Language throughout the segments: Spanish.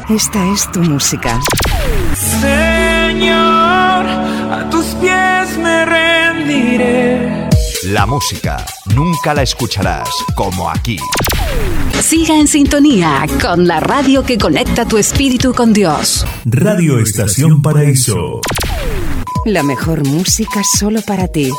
Esta es tu música. Señor, a tus pies me rendiré. La música nunca la escucharás como aquí. Siga en sintonía con la radio que conecta tu espíritu con Dios. Radio Estación Paraíso. La mejor música solo para ti.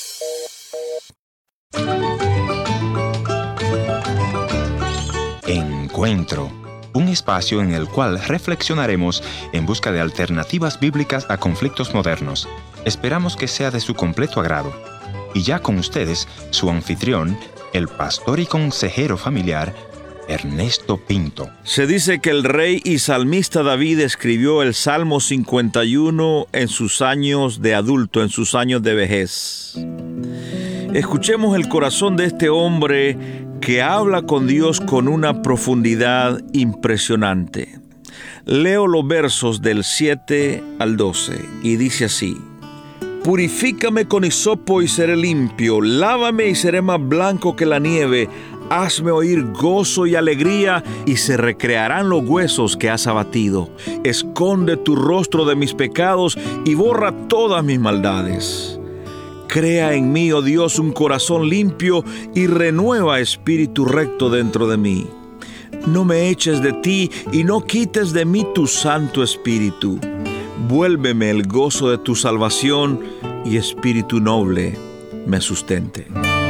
Encuentro, un espacio en el cual reflexionaremos en busca de alternativas bíblicas a conflictos modernos. Esperamos que sea de su completo agrado. Y ya con ustedes, su anfitrión, el pastor y consejero familiar, Ernesto Pinto. Se dice que el rey y salmista David escribió el Salmo 51 en sus años de adulto, en sus años de vejez. Escuchemos el corazón de este hombre que habla con Dios con una profundidad impresionante. Leo los versos del 7 al 12 y dice así: Purifícame con hisopo y seré limpio, lávame y seré más blanco que la nieve, hazme oír gozo y alegría y se recrearán los huesos que has abatido. Esconde tu rostro de mis pecados y borra todas mis maldades. Crea en mí, oh Dios, un corazón limpio y renueva espíritu recto dentro de mí. No me eches de ti y no quites de mí tu Santo Espíritu. Vuélveme el gozo de tu salvación y espíritu noble me sustente.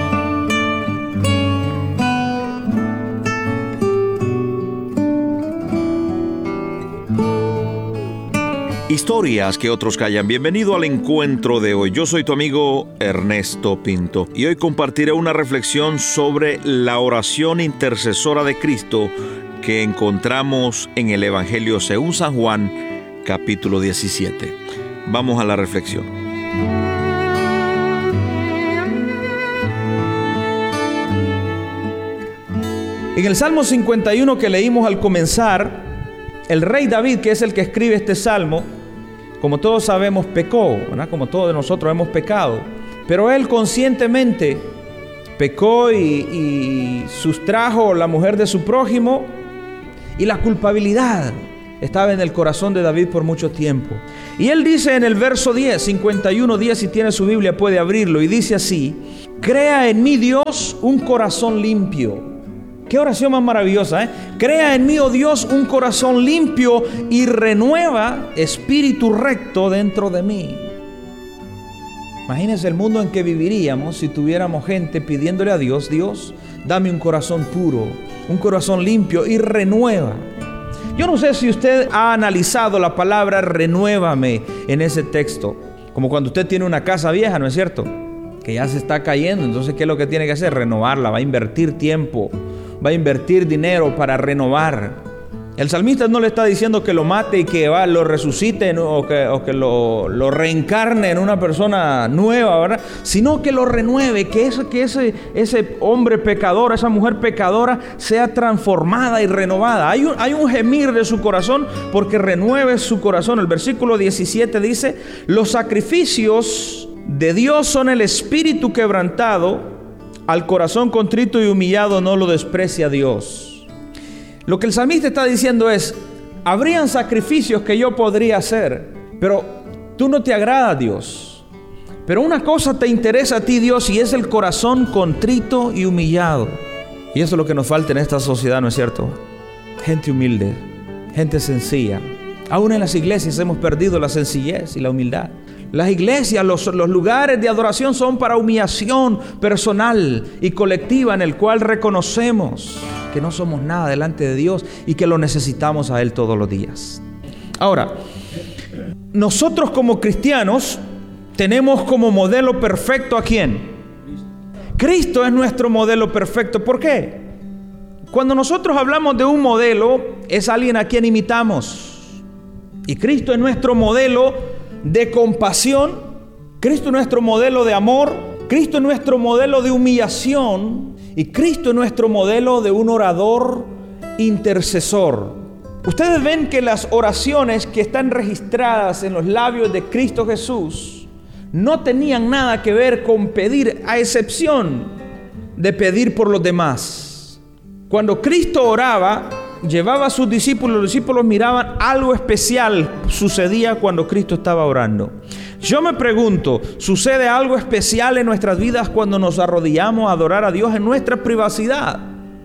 Historias que otros callan. Bienvenido al encuentro de hoy. Yo soy tu amigo Ernesto Pinto y hoy compartiré una reflexión sobre la oración intercesora de Cristo que encontramos en el Evangelio según San Juan, capítulo 17. Vamos a la reflexión. En el Salmo 51 que leímos al comenzar, el rey David, que es el que escribe este salmo, como todos sabemos, pecó, ¿verdad? Como todos nosotros hemos pecado, pero él conscientemente pecó y sustrajo la mujer de su prójimo, y la culpabilidad estaba en el corazón de David por mucho tiempo. Y él dice en el verso 10, 51:10, si tiene su Biblia puede abrirlo, y dice así: Crea en mí, Dios, un corazón limpio. Qué oración más maravillosa, ¿eh? Crea en mí, oh Dios, un corazón limpio y renueva espíritu recto dentro de mí. Imagínense el mundo en que viviríamos si tuviéramos gente pidiéndole a Dios: Dios, dame un corazón puro, un corazón limpio y renueva. Yo no sé si usted ha analizado la palabra renuévame en ese texto. Como cuando usted tiene una casa vieja, ¿no es cierto? Que ya se está cayendo. Entonces, ¿qué es lo que tiene que hacer? Renovarla. Va a invertir tiempo, va a invertir dinero para renovar. El salmista no le está diciendo que lo mate y que lo resucite o que lo reencarne en una persona nueva, ¿verdad? Sino que lo renueve, que ese hombre pecador, esa mujer pecadora sea transformada y renovada. Hay un gemir de su corazón porque renueve su corazón. El versículo 17 dice: los sacrificios de Dios son el espíritu quebrantado, al corazón contrito y humillado no lo desprecia Dios. Lo que el salmista está diciendo es: habrían sacrificios que yo podría hacer, pero tú no te agrada, Dios. Pero una cosa te interesa a ti, Dios, y es el corazón contrito y humillado. Y eso es lo que nos falta en esta sociedad, ¿no es cierto? Gente humilde, gente sencilla. Aún en las iglesias hemos perdido la sencillez y la humildad. Las iglesias, los lugares de adoración son para humillación personal y colectiva, en el cual reconocemos que no somos nada delante de Dios y que lo necesitamos a Él todos los días. Ahora, nosotros como cristianos tenemos como modelo perfecto ¿a quién? Cristo es nuestro modelo perfecto. ¿Por qué? Cuando nosotros hablamos de un modelo, es alguien a quien imitamos. Y Cristo es nuestro modelo de compasión, Cristo es nuestro modelo de amor, Cristo es nuestro modelo de humillación y Cristo es nuestro modelo de un orador intercesor. Ustedes ven que las oraciones que están registradas en los labios de Cristo Jesús no tenían nada que ver con pedir, a excepción de pedir por los demás. Cuando Cristo oraba, llevaba a sus discípulos, los discípulos miraban algo especial sucedía cuando Cristo estaba orando. Yo me pregunto, ¿sucede algo especial en nuestras vidas cuando nos arrodillamos a adorar a Dios en nuestra privacidad?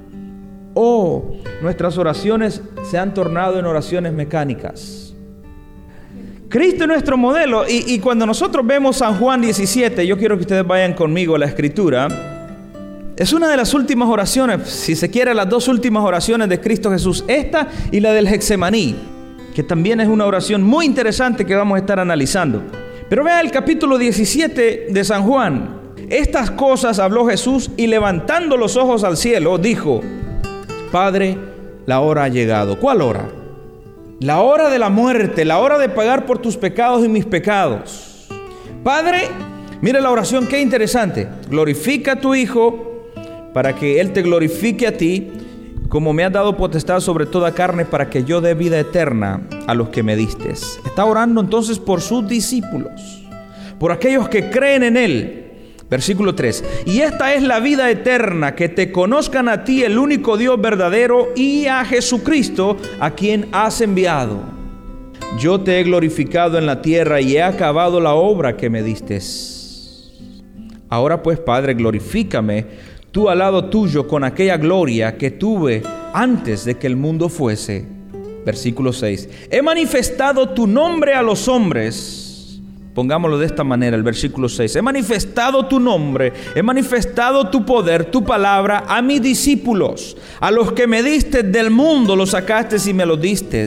¿O nuestras oraciones se han tornado en oraciones mecánicas? Cristo es nuestro modelo y cuando nosotros vemos San Juan 17, yo quiero que ustedes vayan conmigo a la Escritura. Es una de las últimas oraciones, si se quiere, las dos últimas oraciones de Cristo Jesús, esta y la del Getsemaní, que también es una oración muy interesante que vamos a estar analizando. Pero vea el capítulo 17 de San Juan. Estas cosas habló Jesús y levantando los ojos al cielo, dijo: Padre, la hora ha llegado. ¿Cuál hora? La hora de la muerte, la hora de pagar por tus pecados y mis pecados. Padre, mira la oración, qué interesante. Glorifica a tu Hijo para que Él te glorifique a ti, como me has dado potestad sobre toda carne, para que yo dé vida eterna a los que me distes. Está orando entonces por sus discípulos, por aquellos que creen en Él. Versículo 3. Y esta es la vida eterna, que te conozcan a ti, el único Dios verdadero, y a Jesucristo, a quien has enviado. Yo te he glorificado en la tierra y he acabado la obra que me distes. Ahora pues, Padre, glorifícame tú al lado tuyo con aquella gloria que tuve antes de que el mundo fuese. Versículo 6. He manifestado tu nombre a los hombres. Pongámoslo de esta manera, el versículo 6. He manifestado tu nombre, he manifestado tu poder, tu palabra a mis discípulos. A los que me diste del mundo los sacaste y me los diste.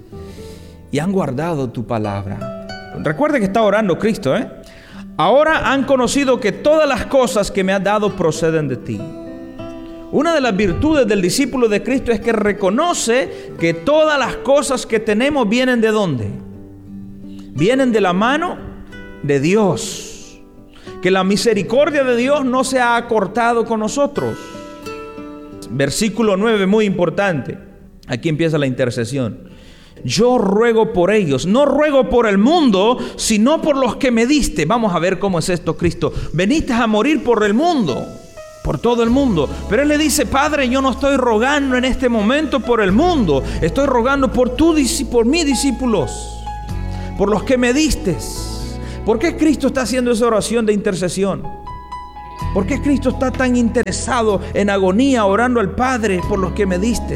Y han guardado tu palabra. Recuerde que está orando Cristo, Ahora han conocido que todas las cosas que me has dado proceden de ti. Una de las virtudes del discípulo de Cristo es que reconoce que todas las cosas que tenemos vienen ¿de dónde? Vienen de la mano de Dios. Que la misericordia de Dios no se ha acortado con nosotros. Versículo 9, muy importante. Aquí empieza la intercesión. Yo ruego por ellos, no ruego por el mundo, sino por los que me diste. Vamos a ver cómo es esto, Cristo. Veniste a morir por el mundo, por todo el mundo. Pero Él le dice: Padre, yo no estoy rogando en este momento por el mundo. Estoy rogando por mis discípulos, por los que me diste. ¿Por qué Cristo está haciendo esa oración de intercesión? ¿Por qué Cristo está tan interesado en agonía orando al Padre por los que me diste?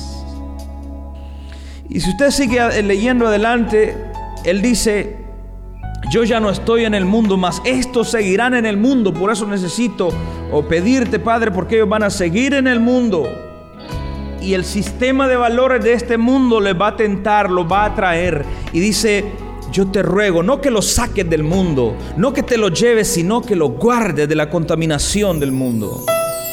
Y si usted sigue leyendo adelante, Él dice: yo ya no estoy en el mundo, mas estos seguirán en el mundo. Por eso necesito pedirte, Padre, porque ellos van a seguir en el mundo. Y el sistema de valores de este mundo les va a tentar, los va a atraer. Y dice: yo te ruego, no que los saques del mundo, no que te los lleves, sino que los guardes de la contaminación del mundo.